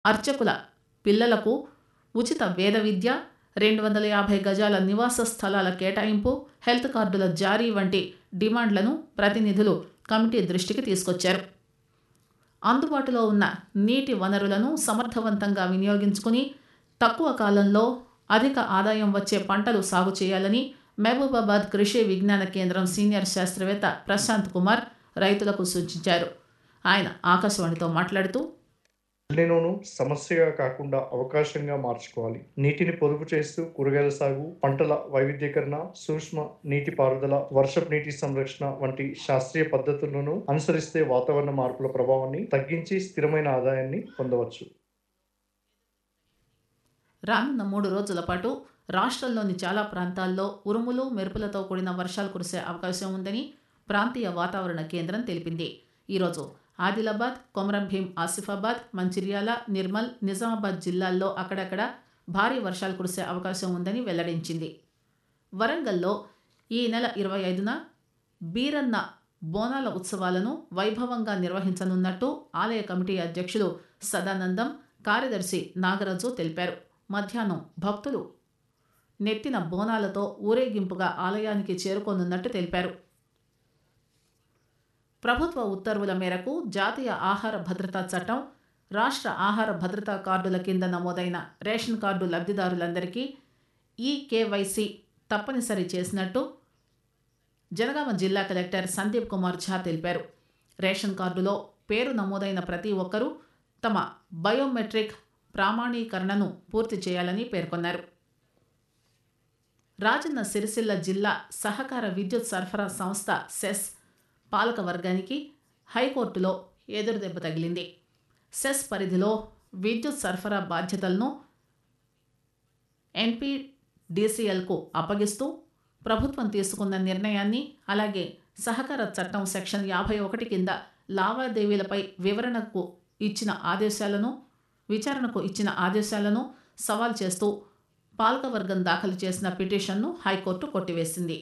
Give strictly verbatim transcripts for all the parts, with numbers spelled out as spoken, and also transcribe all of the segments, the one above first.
అర్చకుల పిల్లలకు ఉచిత వేద విద్య, రెండు వందల యాభై గజాల నివాస స్థలాల కేటాయింపు, హెల్త్ కార్డుల జారీ వంటి డిమాండ్లను ప్రతినిధులు కమిటీ దృష్టికి తీసుకొచ్చారు. అందుబాటులో ఉన్న నీటి వనరులను సమర్థవంతంగా వినియోగించుకుని తక్కువ కాలంలో అధిక ఆదాయం వచ్చే పంటలు సాగు చేయాలని మహబూబాబాద్ కృషి విజ్ఞాన కేంద్రం సీనియర్ శాస్త్రవేత్త ప్రశాంత్ కుమార్ రైతులకు సూచించారు. ఆయన ఆకాశవాణితో మాట్లాడుతూ, ఎల్నినోను సమస్యగా కాకుండా అవకాశంగా మార్చుకోవాలి. నీటిని పొదుపు చేస్తూ కూరగాయల సాగు, పంటల వైవిధ్యీకరణ, సూక్ష్మ నీటి పారుదల, వర్షపు నీటి సంరక్షణ వంటి శాస్త్రీయ పద్ధతులను అనుసరిస్తే వాతావరణ మార్పుల ప్రభావాన్ని తగ్గించి స్థిరమైన ఆదాయాన్ని పొందవచ్చు. రానున్న మూడు రోజుల పాటు రాష్ట్రంలోని చాలా ప్రాంతాల్లో ఉరుములు మెరుపులతో కూడిన వర్షాలు కురిసే అవకాశం ఉందని ప్రాంతీయ వాతావరణ కేంద్రం తెలిపింది. ఈరోజు ఆదిలాబాద్, కొమరంభీం, ఆసిఫాబాద్, మంచిర్యాల, నిర్మల్, నిజామాబాద్ జిల్లాల్లో అక్కడక్కడ భారీ వర్షాలు కురిసే అవకాశం ఉందని వెల్లడించింది. వరంగల్లో ఈ నెల ఇరవై ఐదున బీరన్న బోనాల ఉత్సవాలను వైభవంగా నిర్వహించనున్నట్టు ఆలయ కమిటీ అధ్యక్షులు సదానందం, కార్యదర్శి నాగరాజు తెలిపారు. మధ్యాహ్నం భక్తులు నెత్తిన బోనాలతో ఊరేగింపుగా ఆలయానికి చేరుకోనున్నట్టు తెలిపారు. ప్రభుత్వ ఉత్తర్వుల మేరకు జాతీయ ఆహార భద్రతా చట్టం, రాష్ట్ర ఆహార భద్రతా కార్డుల కింద నమోదైన రేషన్ కార్డు లబ్ధిదారులందరికీ ఈ కేవైసీ తప్పనిసరి చేసినట్టు జనగామ జిల్లా కలెక్టర్ సందీప్ కుమార్ ఝా తెలిపారు. రేషన్ కార్డులో పేరు నమోదైన ప్రతి ఒక్కరూ తమ బయోమెట్రిక్ ప్రామాణీకరణను పూర్తి చేయాలని పేర్కొన్నారు. రాజన్న సిరిసిల్ల జిల్లా సహకార విద్యుత్ సరఫరా సంస్థ సెస్ పాలక వర్గానికి హైకోర్టులో ఎదురుదెబ్బ తగిలింది. సెస్ పరిధిలో విద్యుత్ సరఫరా బాధ్యతలను ఎన్పీడీసీఎల్కు అప్పగిస్తూ ప్రభుత్వం తీసుకున్న నిర్ణయాన్ని, అలాగే సహకార చట్టం సెక్షన్ యాభై ఒకటి కింద లావాదేవీలపై వివరణకు ఇచ్చిన ఆదేశాలను విచారణకు ఇచ్చిన ఆదేశాలను సవాల్ చేస్తూ పాలకవర్గం దాఖలు చేసిన పిటిషన్ను హైకోర్టు కొట్టివేసింది.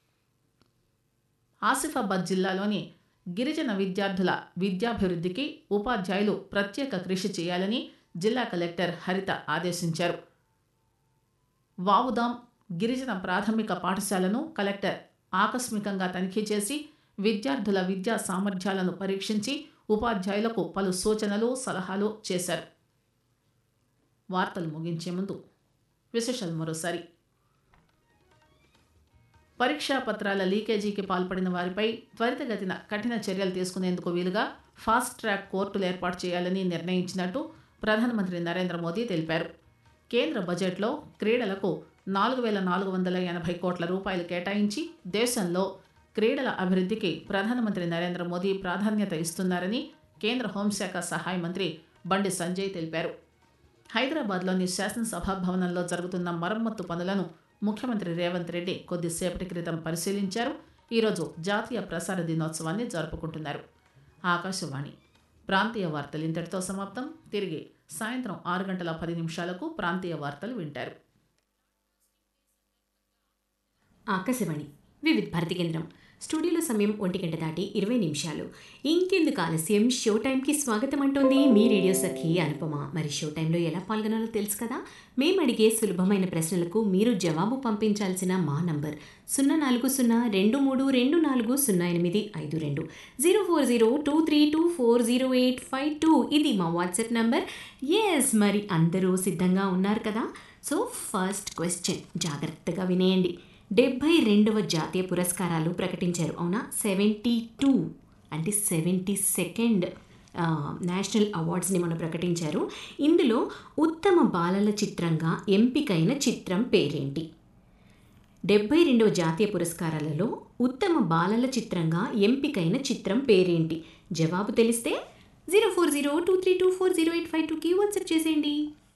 ఆసిఫాబాద్ జిల్లాలోని గిరిజన విద్యార్థుల విద్యాభివృద్ధికి ఉపాధ్యాయులు ప్రత్యేక కృషి చేయాలని జిల్లా కలెక్టర్ హరిత ఆదేశించారు. వావుదాం గిరిజన ప్రాథమిక పాఠశాలను కలెక్టర్ ఆకస్మికంగా తనిఖీ చేసి విద్యార్థుల విద్యా సామర్థ్యాలను పరీక్షించి ఉపాధ్యాయులకు పలు సూచనలు, సలహాలు చేశారు. వార్తలు ముగించే ముందు విశేషాలు మరోసారి. పరీక్షా పత్రాల లీకేజీకి పాల్పడిన వారిపై త్వరితగతిన కఠిన చర్యలు తీసుకునేందుకు వీలుగా ఫాస్ట్ ట్రాక్ కోర్టులు ఏర్పాటు చేయాలని నిర్ణయించినట్టు ప్రధానమంత్రి నరేంద్ర మోదీ తెలిపారు. కేంద్ర బడ్జెట్లో క్రీడలకు నాలుగు వేల నాలుగు వందల ఎనభై కోట్ల రూపాయలు కేటాయించి దేశంలో క్రీడల అభివృద్ధికి ప్రధానమంత్రి నరేంద్ర మోదీ ప్రాధాన్యత ఇస్తున్నారని కేంద్ర హోంశాఖ సహాయ మంత్రి బండి సంజయ్ తెలిపారు. హైదరాబాద్లోని శాసనసభా భవనంలో జరుగుతున్న మరమ్మత్తు పనులను ముఖ్యమంత్రి రేవంత్ రెడ్డి కొద్దిసేపటి క్రితం పరిశీలించారు. ఈరోజు జాతీయ ప్రసార దినోత్సవాన్ని జరుపుకుంటున్నారు. ఆకాశవాణి ప్రాంతీయ వార్తలు ఇంతటితో సమాప్తం. తిరిగి సాయంత్రం ఆరు గంటల పది నిమిషాలకు ప్రాంతీయ వార్తలు వింటారు. ఆకాశవాణి వివిధ భారతి కేంద్రం. స్టూడియోలో సమయం ఒంటి గంట దాటి ఇరవై నిమిషాలు. ఇంకెందుకు ఆలస్యం, షో టైంకి స్వాగతం అంటోంది మీ రేడియో సఖి అనుపమ. మరి షో టైంలో ఎలా పాల్గొనాలో తెలుసు కదా. మేము అడిగే సులభమైన ప్రశ్నలకు మీరు జవాబు పంపించాల్సిన మా నంబర్ సున్నా నాలుగు సున్నా రెండు మూడు రెండు నాలుగు సున్నా ఎనిమిది ఐదు రెండు zero four zero two three two four zero eight five two ఇది మా వాట్సాప్ నంబర్. ఎస్, మరి అందరూ సిద్ధంగా ఉన్నారు కదా. సో ఫస్ట్ క్వశ్చన్ జాగ్రత్తగా వినేయండి. డెబ్భై రెండవ జాతీయ పురస్కారాలు ప్రకటించారు, అవునా? సెవెంటీ టూ అంటే సెవెంటీ సెకండ్ నేషనల్ అవార్డ్స్ని మనం ప్రకటించారు. ఇందులో ఉత్తమ బాలల చిత్రంగా ఎంపికైన చిత్రం పేరేంటి? డెబ్భై రెండవ జాతీయ పురస్కారాలలో ఉత్తమ బాలల చిత్రంగా ఎంపికైన చిత్రం పేరేంటి? జవాబు తెలిస్తే zero four zero two three two four zero eight five టూకి వాట్సాప్ చేసేయండి.